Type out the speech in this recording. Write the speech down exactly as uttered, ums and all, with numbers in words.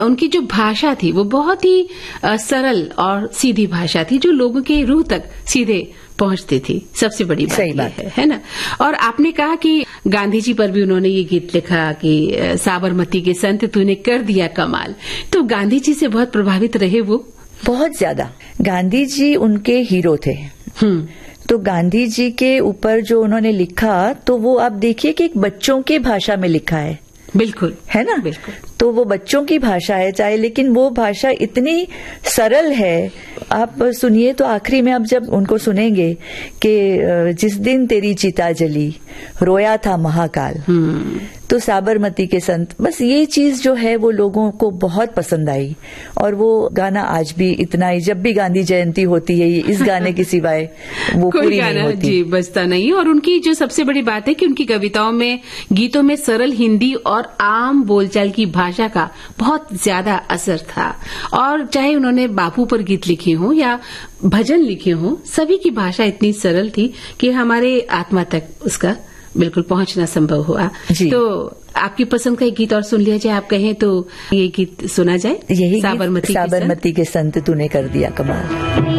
उनकी जो भाषा थी वो बहुत ही अ, सरल और सीधी भाषा थी, जो लोगों के रूह तक सीधे पहुंचती थी। सबसे बड़ी बात ये है, है ना। और आपने कहा कि गांधी जी पर भी उन्होंने ये गीत लिखा कि अ, साबरमती के संत तूने कर दिया कमाल। तो गांधी जी से बहुत प्रभावित रहे वो? बहुत ज्यादा। गांधी जी उनके हीरो थे। हम्म। तो गांधी जी के ऊपर जो उन्होंने लिखा, तो वो आप देखिए कि एक बच्चों की भाषा में लिखा है। बिल्कुल, है ना। बिल्कुल। तो वो बच्चों की भाषा है चाहे, लेकिन वो भाषा इतनी सरल है। आप सुनिए तो आखिरी में आप जब उनको सुनेंगे कि जिस दिन तेरी चिता जली रोया था महाकाल, तो साबरमती के संत, बस ये चीज जो है वो लोगों को बहुत पसंद आई। और वो गाना आज भी इतना ही, जब भी गांधी जयंती होती है, ये इस गाने के सिवाय वो कोई पूरी गाना नहीं होती। जी बजता नहीं। और उनकी जो सबसे बड़ी बात है कि उनकी कविताओं में, गीतों में सरल हिंदी और आम बोलचाल की भाषा का बहुत ज्यादा असर था। और चाहे उन्होंने बापू पर गीत लिखे हों या भजन लिखे हों, सभी की भाषा इतनी सरल थी कि हमारे आत्मा तक उसका बिल्कुल पहुंचना संभव हुआ। तो आपकी पसंद का एक गीत और सुन लिया जाए, आप कहें तो ये गीत सुना जाए। यही साबरमती साबरमती के संत तूने कर दिया कमाल।